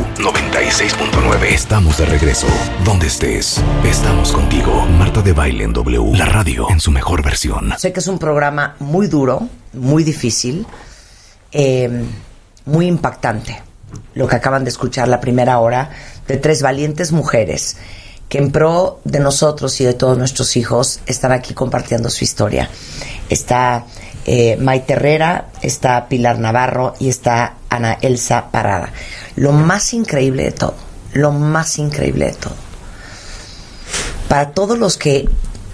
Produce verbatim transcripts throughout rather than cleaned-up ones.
noventa y seis punto nueve. Estamos de regreso. Donde estés, estamos contigo. Marta de Baile en W, la radio en su mejor versión. Sé que es un programa muy duro, muy difícil, eh, muy impactante. Lo que acaban de escuchar, la primera hora de tres valientes mujeres que en pro de nosotros y de todos nuestros hijos están aquí compartiendo su historia. Está eh, Maite Herrera, está Pilar Navarro y está Ana Elsa Parada. Lo más increíble de todo, lo más increíble de todo, para todos los que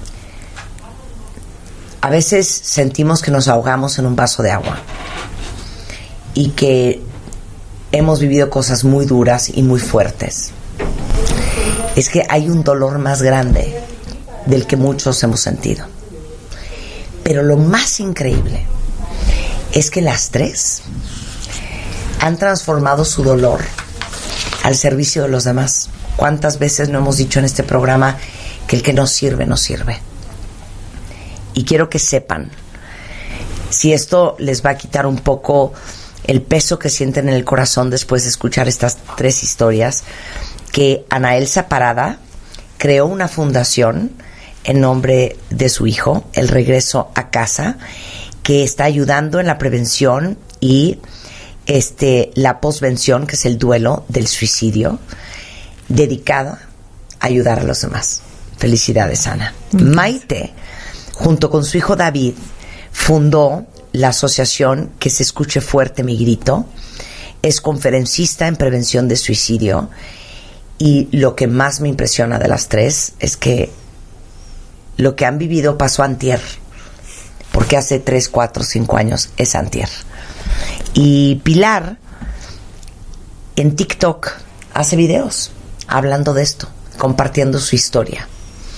a veces sentimos que nos ahogamos en un vaso de agua y que hemos vivido cosas muy duras y muy fuertes, es que hay un dolor más grande del que muchos hemos sentido. Pero lo más increíble es que las tres han transformado su dolor al servicio de los demás. ¿Cuántas veces no hemos dicho en este programa que el que no sirve, no sirve? Y quiero que sepan, si esto les va a quitar un poco el peso que sienten en el corazón después de escuchar estas tres historias, que Ana Elsa Parada creó una fundación en nombre de su hijo, El Regreso a Casa, que está ayudando en la prevención y este, la posvención, que es el duelo del suicidio, dedicada a ayudar a los demás. Felicidades, Ana. Mm. Maite, junto con su hijo David, fundó la asociación Que se escuche fuerte mi grito. Es conferencista en prevención de suicidio. Y lo que más me impresiona de las tres es que lo que han vivido pasó antier, porque hace tres, cuatro, cinco años es antier. Y Pilar en TikTok hace videos hablando de esto, compartiendo su historia.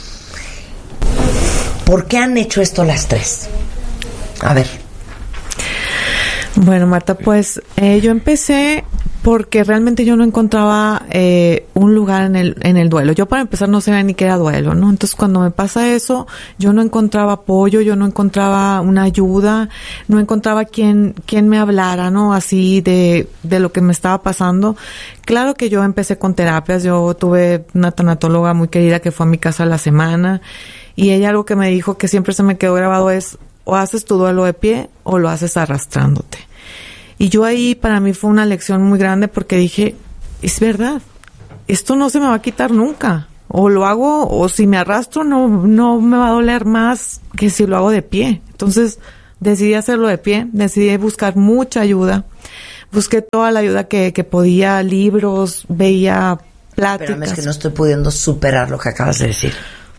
¿Por qué han hecho esto las tres? A ver. Bueno, Marta, pues eh, yo empecé porque realmente yo no encontraba eh, un lugar en el en el duelo. Yo, para empezar, no sabía ni qué era duelo, ¿no? Entonces, cuando me pasa eso, yo no encontraba apoyo, yo no encontraba una ayuda, no encontraba quien quien me hablara, ¿no? Así de de lo que me estaba pasando. Claro que yo empecé con terapias. Yo tuve una tanatóloga muy querida que fue a mi casa a la semana, y ella algo que me dijo que siempre se me quedó grabado es: o haces tu duelo de pie o lo haces arrastrándote. Y yo ahí, para mí fue una lección muy grande, porque dije, es verdad, esto no se me va a quitar nunca. O lo hago, o si me arrastro no, no me va a doler más que si lo hago de pie. Entonces decidí hacerlo de pie, decidí buscar mucha ayuda. Busqué toda la ayuda que, que podía, libros, veía pláticas. Pero es que no estoy pudiendo superar lo que acabas de decir.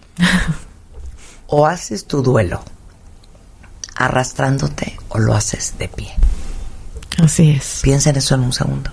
O haces tu duelo arrastrándote o lo haces de pie. Así es. Piensa en eso en un segundo.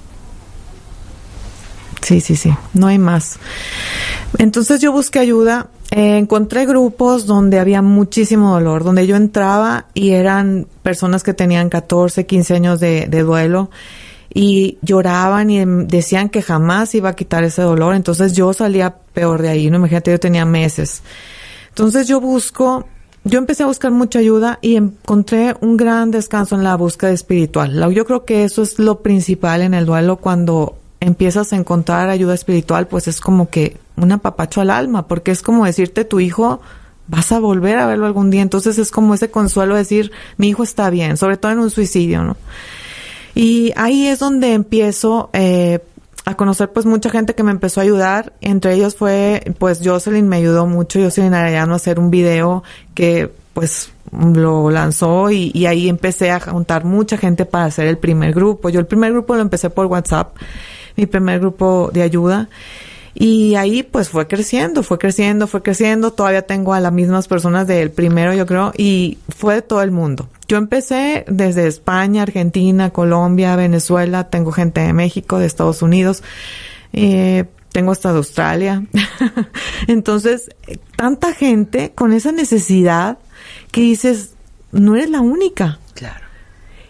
Sí, sí, sí. No hay más. Entonces yo busqué ayuda. Eh, encontré grupos donde había muchísimo dolor, donde yo entraba y eran personas que tenían catorce, quince años de, de duelo, y lloraban y decían que jamás iba a quitar ese dolor. Entonces yo salía peor de ahí, ¿no? Imagínate, yo tenía meses. Entonces yo busco... Yo empecé a buscar mucha ayuda y encontré un gran descanso en la búsqueda espiritual. Yo creo que eso es lo principal en el duelo. Cuando empiezas a encontrar ayuda espiritual, pues es como que un apapacho al alma, porque es como decirte, tu hijo, vas a volver a verlo algún día. Entonces es como ese consuelo de decir, mi hijo está bien, sobre todo en un suicidio, ¿no? Y ahí es donde empiezo eh, a conocer pues mucha gente que me empezó a ayudar. Entre ellos fue, pues Jocelyn me ayudó mucho, Jocelyn Arellano, a hacer un video que pues lo lanzó, y, y ahí empecé a juntar mucha gente para hacer el primer grupo. Yo el primer grupo lo empecé por WhatsApp, mi primer grupo de ayuda. Y ahí pues fue creciendo, fue creciendo, fue creciendo. Todavía tengo a las mismas personas del primero, yo creo, y fue de todo el mundo. Yo empecé desde España, Argentina, Colombia, Venezuela, tengo gente de México, de Estados Unidos, eh, tengo hasta de Australia. Entonces, tanta gente con esa necesidad que dices, no eres la única. Claro.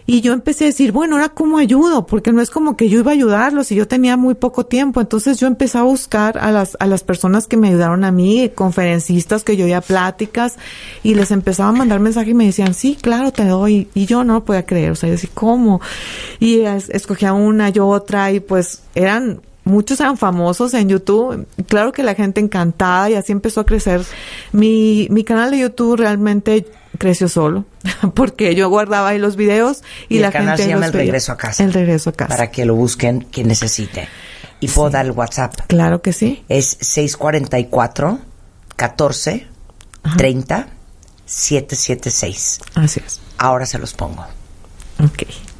Y yo empecé a decir, bueno, ¿ahora cómo ayudo? Porque no es como que yo iba a ayudarlos y yo tenía muy poco tiempo. Entonces yo empecé a buscar a las, a las personas que me ayudaron a mí, conferencistas que yo oía pláticas, y les empezaba a mandar mensajes y me decían, sí, claro, te doy. Y yo no lo podía creer, o sea, yo decía, ¿cómo? Y es, escogía una y otra, y pues eran, muchos eran famosos en YouTube. Claro que la gente encantada, y así empezó a crecer. Mi, mi canal de YouTube realmente creció solo, porque yo guardaba ahí los videos y, y la el canal gente se llama los El veía. Regreso a Casa. El Regreso a Casa. Para que lo busquen quien necesite. Y puedo Sí. dar el WhatsApp. Claro que sí. Es seis cuatro cuatro, catorce, treinta, setecientos setenta y seis. Así es. Ahora se los pongo. Ok.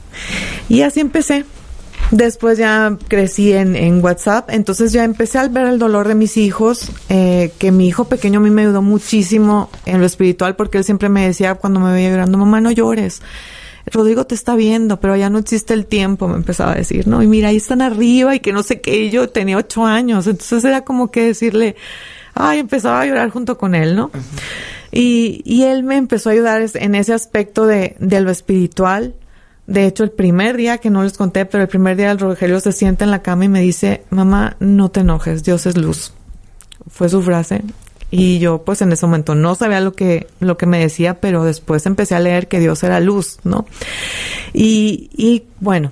Y así empecé. Después ya crecí en, en WhatsApp, entonces ya empecé a ver el dolor de mis hijos, eh, que mi hijo pequeño a mí me ayudó muchísimo en lo espiritual, porque él siempre me decía cuando me veía llorando, mamá, no llores, Rodrigo te está viendo, pero ya no existe el tiempo, me empezaba a decir, ¿no? Y mira, ahí están arriba y que no sé qué, y yo tenía ocho años, entonces era como que decirle, ay, empezaba a llorar junto con él, ¿no? Uh-huh. Y, y él me empezó a ayudar en ese aspecto de, de lo espiritual. De hecho, el primer día, que no les conté, pero el primer día el Rogelio se sienta en la cama y me dice, mamá, no te enojes, Dios es luz. Fue su frase. Y yo, pues, en ese momento no sabía lo que, lo que me decía, pero después empecé a leer que Dios era luz, ¿no? Y, y bueno,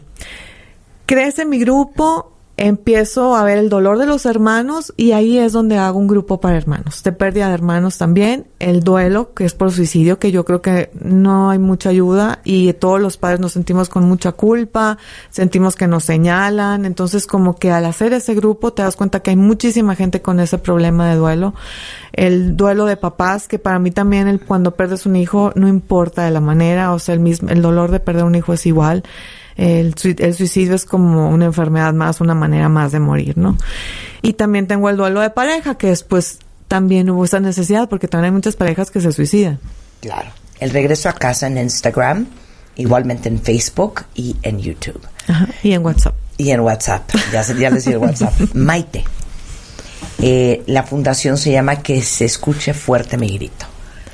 crece mi grupo, empiezo a ver el dolor de los hermanos, y ahí es donde hago un grupo para hermanos, de pérdida de hermanos también, el duelo, que es por suicidio, que yo creo que no hay mucha ayuda, y todos los padres nos sentimos con mucha culpa, sentimos que nos señalan, entonces como que al hacer ese grupo te das cuenta que hay muchísima gente con ese problema de duelo. El duelo de papás, que para mí también el, cuando pierdes un hijo, no importa de la manera, o sea, el mismo, el dolor de perder un hijo es igual. El, el suicidio es como una enfermedad más, una manera más de morir, ¿no? Y también tengo el duelo de pareja, que después también hubo esa necesidad, porque también hay muchas parejas que se suicidan. Claro. El Regreso a Casa en Instagram, igualmente en Facebook y en YouTube. Ajá. Y en WhatsApp. Y en WhatsApp. Ya, ya les di el WhatsApp. Maite. Eh, la fundación se llama Que se escuche fuerte mi grito.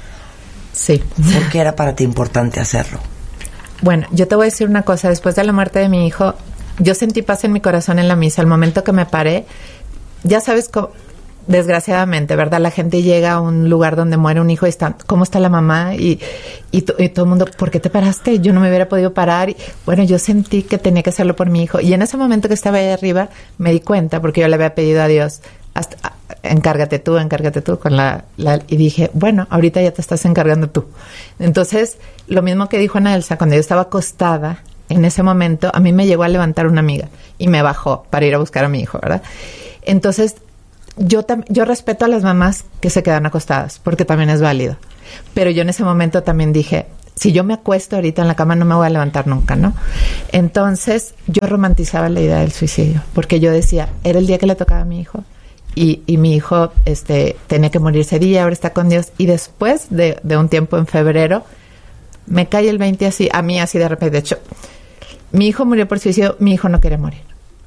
Sí. ¿Por qué era para ti importante hacerlo? Bueno, yo te voy a decir una cosa. Después de la muerte de mi hijo, yo sentí paz en mi corazón en la misa. El momento que me paré, ya sabes cómo, desgraciadamente, ¿verdad? La gente llega a un lugar donde muere un hijo y está, ¿cómo está la mamá? Y, y, to, y todo el mundo, ¿por qué te paraste? Yo no me hubiera podido parar. Y, bueno, yo sentí que tenía que hacerlo por mi hijo. Y en ese momento que estaba ahí arriba, me di cuenta, porque yo le había pedido a Dios, hasta, encárgate tú, encárgate tú, con la, la, y dije, bueno, ahorita ya te estás encargando tú. Entonces, lo mismo que dijo Ana Elsa, cuando yo estaba acostada, en ese momento, a mí me llegó a levantar una amiga y me bajó para ir a buscar a mi hijo, ¿verdad? Entonces, yo, tam- yo respeto a las mamás que se quedan acostadas, porque también es válido. Pero yo en ese momento también dije, si yo me acuesto ahorita en la cama, no me voy a levantar nunca, ¿no? Entonces, yo romantizaba la idea del suicidio, porque yo decía, era el día que le tocaba a mi hijo. Y, y mi hijo este, tenía que morir ese día, ahora está con Dios. Y después de, de un tiempo, en febrero, me cae el veinte así, a mí así de repente. De hecho, mi hijo murió por suicidio, mi hijo no quiere morir.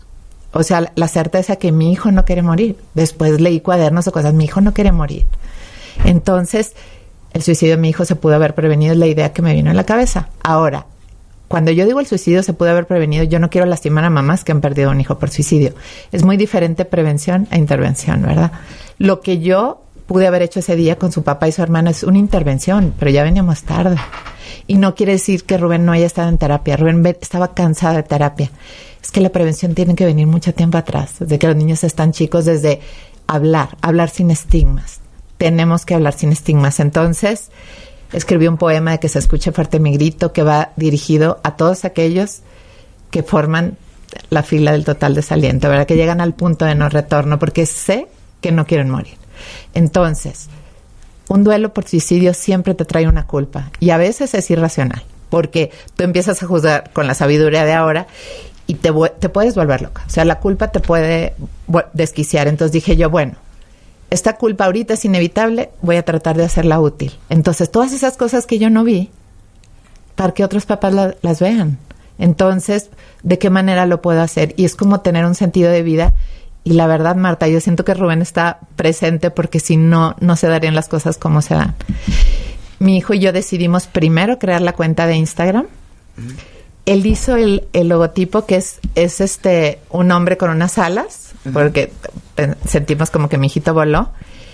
O sea, la, la certeza que mi hijo no quiere morir. Después leí cuadernos o cosas, mi hijo no quiere morir. Entonces, el suicidio de mi hijo se pudo haber prevenido, es la idea que me vino en la cabeza. Ahora, cuando yo digo el suicidio se pudo haber prevenido, yo no quiero lastimar a mamás que han perdido un hijo por suicidio. Es muy diferente prevención e intervención, ¿verdad? Lo que yo pude haber hecho ese día con su papá y su hermana es una intervención, pero ya veníamos tarde. Y no quiere decir que Rubén no haya estado en terapia. Rubén estaba cansado de terapia. Es que la prevención tiene que venir mucho tiempo atrás, desde que los niños están chicos, desde hablar, hablar sin estigmas. Tenemos que hablar sin estigmas. Entonces, escribí un poema de Que se escuche fuerte mi grito, que va dirigido a todos aquellos que forman la fila del total desaliento, ¿verdad? Que llegan al punto de no retorno, porque sé que no quieren morir. Entonces, un duelo por suicidio siempre te trae una culpa, y a veces es irracional, porque tú empiezas a juzgar con la sabiduría de ahora y te, te puedes volver loca. O sea, la culpa te puede desquiciar. Entonces dije yo, bueno, esta culpa ahorita es inevitable, voy a tratar de hacerla útil. Entonces, todas esas cosas que yo no vi, para que otros papás la, las vean. Entonces, ¿de qué manera lo puedo hacer? Y es como tener un sentido de vida. Y la verdad, Marta, yo siento que Rubén está presente, porque si no, no se darían las cosas como se dan. Mi hijo y yo decidimos primero crear la cuenta de Instagram. él hizo el, el logotipo que es, es este un hombre con unas alas, uh-huh. porque eh, sentimos como que mi hijito voló.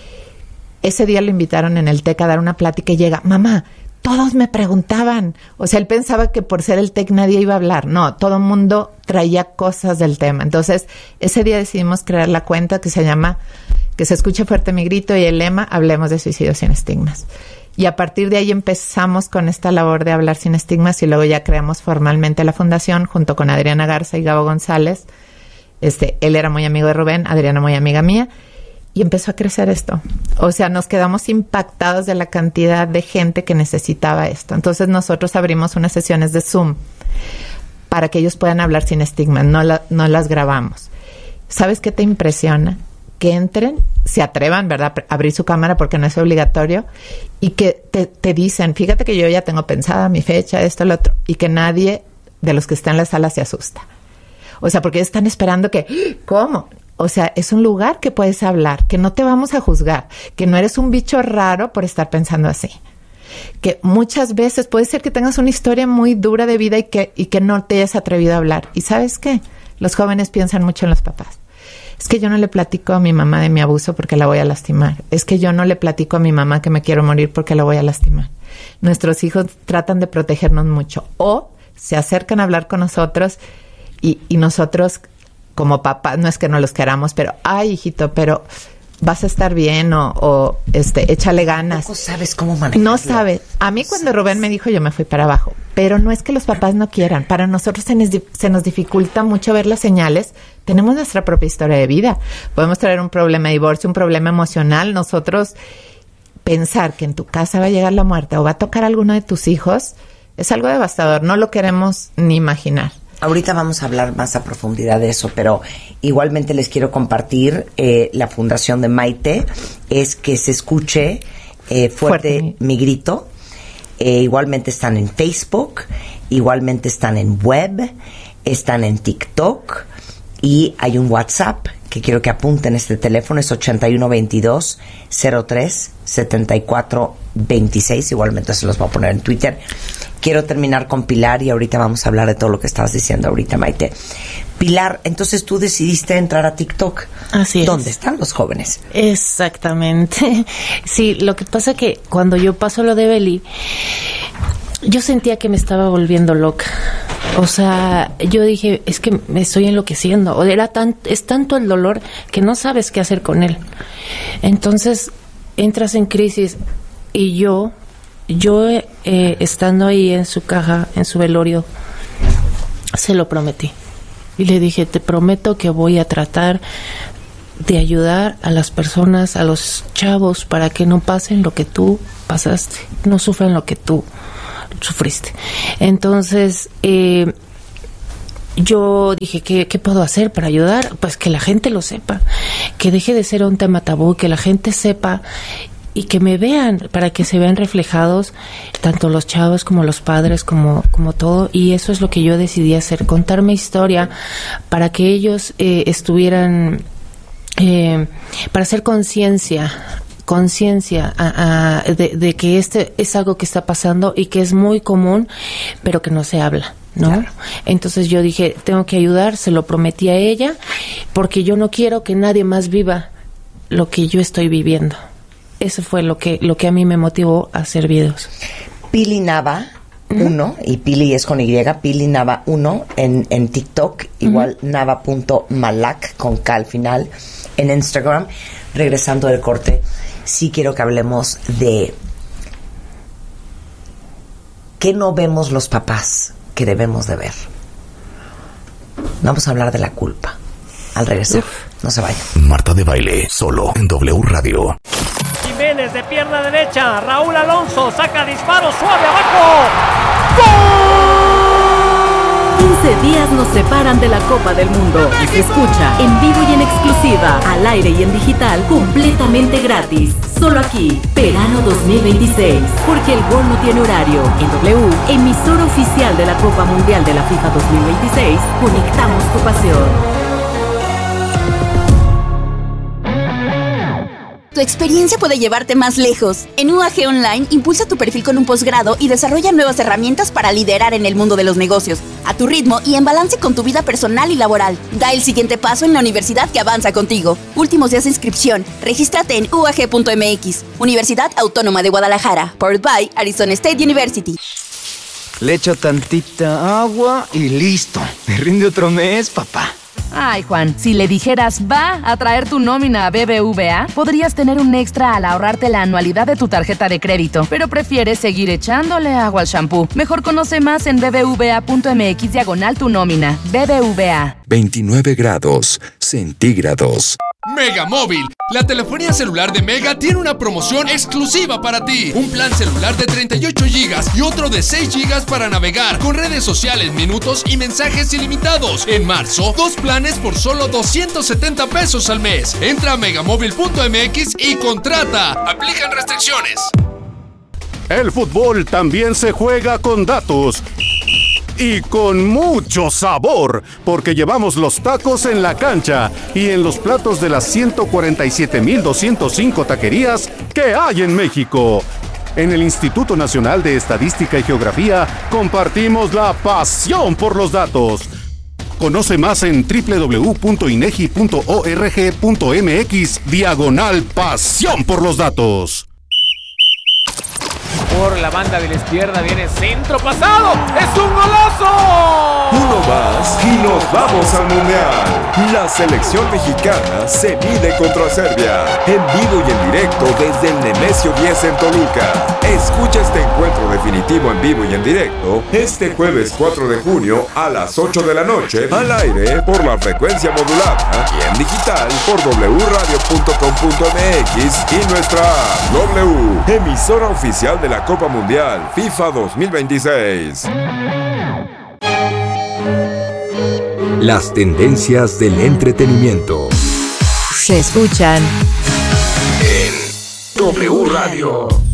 Ese día lo invitaron en el TEC a dar una plática y llega, mamá, todos me preguntaban. O sea, él pensaba que por ser el TEC nadie iba a hablar. No, todo el mundo traía cosas del tema. Entonces, ese día decidimos crear la cuenta que se llama Que se escuche fuerte mi grito y el lema Hablemos de suicidio sin estigmas. Y a partir de ahí empezamos con esta labor de hablar sin estigmas y luego ya creamos formalmente la fundación junto con Adriana Garza y Gabo González. Este, él era muy amigo de Rubén, Adriana muy amiga mía. Y empezó a crecer esto. O sea, nos quedamos impactados de la cantidad de gente que necesitaba esto. Entonces nosotros abrimos unas sesiones de Zoom para que ellos puedan hablar sin estigmas. No, la, no las grabamos. ¿Sabes qué te impresiona? Que entren, se atrevan, ¿verdad? A abrir su cámara porque no es obligatorio. Y que te, te dicen, fíjate que yo ya tengo pensada mi fecha, esto, lo otro. Y que nadie de los que está en la sala se asusta. O sea, porque ellos están esperando que, ¿cómo? O sea, es un lugar que puedes hablar, que no te vamos a juzgar, que no eres un bicho raro por estar pensando así. Que muchas veces puede ser que tengas una historia muy dura de vida y que, y que no te hayas atrevido a hablar. ¿Y sabes qué? Los jóvenes piensan mucho en los papás. Es que yo no le platico a mi mamá de mi abuso porque la voy a lastimar. Es que yo no le platico a mi mamá que me quiero morir porque la voy a lastimar. Nuestros hijos tratan de protegernos mucho. O se acercan a hablar con nosotros y, y nosotros... como papá, no es que no los queramos, pero, ay, hijito, pero vas a estar bien o, o este, échale ganas. No sabes cómo manejarlo. No sabes. A mí cuando Rubén me dijo, yo me fui para abajo. Pero no es que los papás no quieran. Para nosotros se nos, se nos dificulta mucho ver las señales. Tenemos nuestra propia historia de vida. Podemos traer un problema de divorcio, un problema emocional. Nosotros pensar que en tu casa va a llegar la muerte o va a tocar a alguno de tus hijos es algo devastador. No lo queremos ni imaginar. Ahorita vamos a hablar más a profundidad de eso, pero igualmente les quiero compartir eh, la fundación de Maite, es que se escuche eh, fuerte, fuerte mi grito. Eh, igualmente están en Facebook, igualmente están en web, están en TikTok y hay un WhatsApp que quiero que apunten. Este teléfono es ochenta y uno veintidós cero tres setenta y cuatro veintiséis. Igualmente se los voy a poner en Twitter. Quiero terminar con Pilar y ahorita vamos a hablar de todo lo que estabas diciendo ahorita, Maite. Pilar, entonces tú decidiste entrar a TikTok. Así es. ¿Dónde están los jóvenes? Exactamente. Sí, lo que pasa que cuando yo paso lo de Beli, yo sentía que me estaba volviendo loca. O sea, yo dije, es que me estoy enloqueciendo. O era tan, es tanto el dolor que no sabes qué hacer con él. Entonces, entras en crisis y yo... Yo, eh, estando ahí en su caja, en su velorio, se lo prometí. Y le dije, te prometo que voy a tratar de ayudar a las personas, a los chavos, para que no pasen lo que tú pasaste, no sufran lo que tú sufriste. Entonces, eh, yo dije, ¿qué, ¿qué puedo hacer para ayudar? Pues que la gente lo sepa, que deje de ser un tema tabú, que la gente sepa y que me vean, para que se vean reflejados tanto los chavos como los padres, como, como todo. Y eso es lo que yo decidí hacer, contar mi historia para que ellos eh, estuvieran, eh, para hacer conciencia, conciencia a, a, de, de que este es algo que está pasando y que es muy común, pero que no se habla, ¿no? Claro. Entonces yo dije, tengo que ayudar, se lo prometí a ella, porque yo no quiero que nadie más viva lo que yo estoy viviendo. Eso fue lo que lo que a mí me motivó a hacer videos. Pili Nava uno, uh-huh. y Pili es con Y, Pili Nava uno en, en TikTok, igual uh-huh. nava punto malak con K al final en Instagram. Regresando del corte, sí quiero que hablemos de qué no vemos los papás que debemos de ver. Vamos a hablar de la culpa al regresar. Uf. No se vayan. Marta de Baile, solo en W Radio. Jiménez de pierna derecha, Raúl Alonso saca disparo suave abajo. ¡Gol! quince días nos separan de la Copa del Mundo y se escucha en vivo y en exclusiva, al aire y en digital, completamente gratis. Solo aquí, verano dos mil veintiséis, porque el gol no tiene horario. En W, emisora oficial de la Copa Mundial de la FIFA dos mil veintiséis, conectamos tu pasión. Tu experiencia puede llevarte más lejos. En U A G Online, impulsa tu perfil con un posgrado y desarrolla nuevas herramientas para liderar en el mundo de los negocios, a tu ritmo y en balance con tu vida personal y laboral. Da el siguiente paso en la universidad que avanza contigo. Últimos días de inscripción. Regístrate en u a g punto m x. Universidad Autónoma de Guadalajara. Powered by Arizona State University. Le echo tantita agua y listo. Me rinde otro mes, papá. Ay, Juan, si le dijeras va a traer tu nómina a B B V A, podrías tener un extra al ahorrarte la anualidad de tu tarjeta de crédito, pero prefieres seguir echándole agua al shampoo. Mejor conoce más en b b v a punto m x diagonal tu nómina. B B V A. veintinueve grados centígrados. Mega Móvil, la telefonía celular de Mega tiene una promoción exclusiva para ti. Un plan celular de treinta y ocho gigas y otro de seis gigas para navegar con redes sociales, minutos y mensajes ilimitados. En marzo, dos planes por solo doscientos setenta pesos al mes. Entra a megamóvil punto m x y contrata. Aplican restricciones. El fútbol también se juega con datos. Y con mucho sabor, porque llevamos los tacos en la cancha y en los platos de las ciento cuarenta y siete mil doscientos cinco taquerías que hay en México. En el Instituto Nacional de Estadística y Geografía compartimos la pasión por los datos. Conoce más en doble u doble u doble u punto inegi punto org punto m x diagonal pasión por los datos. Por la banda de la izquierda viene centro pasado. ¡Es un golazo! Uno más y nos vamos al Mundial. La selección mexicana se mide contra Serbia. En vivo y en directo desde el Nemesio diez en Toluca. Escucha este encuentro definitivo en vivo y en directo este jueves cuatro de junio a las ocho de la noche al aire por la frecuencia modulada y en digital por doble u radio punto com punto m x y nuestra W, emisora oficial de la Copa Mundial FIFA dos mil veintiséis. Las tendencias del entretenimiento se escuchan en W Radio.